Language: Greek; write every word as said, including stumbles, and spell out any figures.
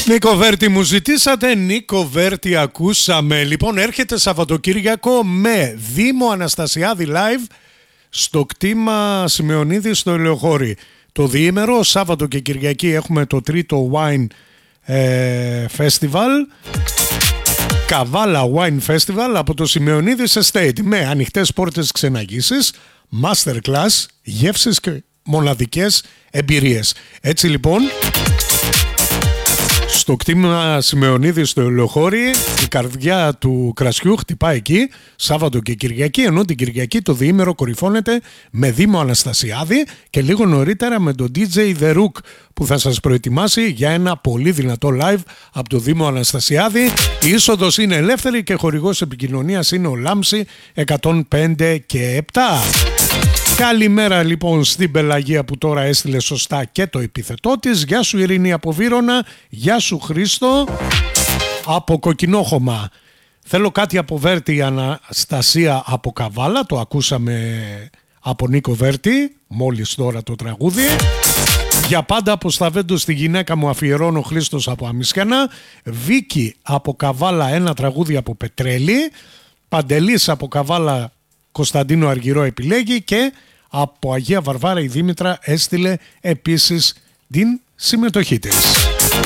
Νίκο Βέρτη μου ζητήσατε, Νίκο Βέρτη ακούσαμε. Λοιπόν, έρχεται Σαββατοκύριακο με Δήμο Αναστασιάδη live στο κτήμα Σημεωνίδη στο Ελαιοχώρι. Το διήμερο, Σάββατο και Κυριακή, έχουμε το τρίτο Wine ε, Festival, Καβάλα Wine Festival από το Σημεωνίδης Estate, με ανοιχτές πόρτες ξεναγήσεις, masterclass, γεύσεις και μοναδικές εμπειρίες. Έτσι λοιπόν, στο κτήμα Σημεωνίδη στο Ελαιοχώρι, η καρδιά του κρασιού χτυπάει εκεί, Σάββατο και Κυριακή, ενώ την Κυριακή το διήμερο κορυφώνεται με Δήμο Αναστασιάδη και λίγο νωρίτερα με τον ντι τζέι The Rook που θα σας προετοιμάσει για ένα πολύ δυνατό live από το Δήμο Αναστασιάδη. Η είσοδος είναι ελεύθερη και χορηγός επικοινωνίας είναι ο Λάμψη εκατόν πέντε και επτά. Καλημέρα λοιπόν στην Πελαγία που τώρα έστειλε σωστά και το επίθετό της. Γεια σου Ειρήνη από Βύρωνα, γεια σου Χρήστο από Κοκκινόχωμα. Θέλω κάτι από Βέρτη, Αναστασία από Καβάλα, το ακούσαμε από Νίκο Βέρτη, μόλις τώρα το τραγούδι. Για πάντα αποσταβέντο στη γυναίκα μου αφιερώνω Χρήστος από Αμισκένα. Βίκη από Καβάλα ένα τραγούδι από Πετρέλη. Παντελής από Καβάλα Κωνσταντίνο Αργυρό επιλέγει και από Αγία Βαρβάρα η Δήμητρα έστειλε επίσης την συμμετοχή της.